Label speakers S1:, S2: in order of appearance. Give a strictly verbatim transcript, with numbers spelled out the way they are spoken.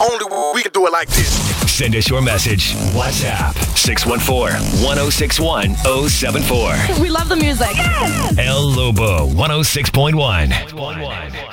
S1: Only we can do it like this.
S2: Send us your message. WhatsApp six one four, one oh six one, oh seven four.
S3: We love the music.
S2: El Lobo one oh six point one.